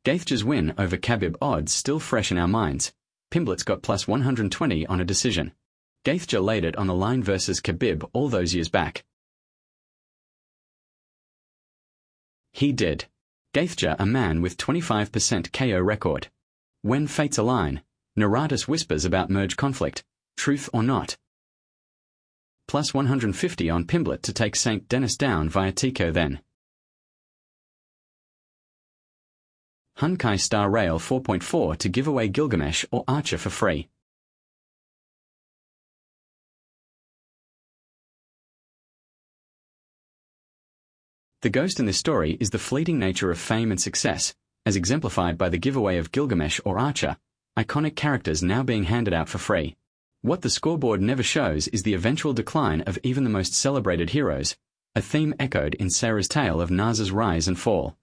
Gaethje's win over Khabib odds still fresh in our minds. Pimblett's got plus 120 on a decision. Gaethje laid it on the line versus Khabib all those years back. He did. Gaethje, a man with 25% KO record. When fates align, Naratis whispers about merge conflict, truth or not. Plus 150 on Pimblett to take St. Denis down via TKO then. Hunkai Star Rail 4.4 to give away Gilgamesh or Archer for free. The ghost in this story is the fleeting nature of fame and success, as exemplified by the giveaway of Gilgamesh or Archer, iconic characters now being handed out for free. What the scoreboard never shows is the eventual decline of even the most celebrated heroes, a theme echoed in Sarah's tale of Narza's rise and fall.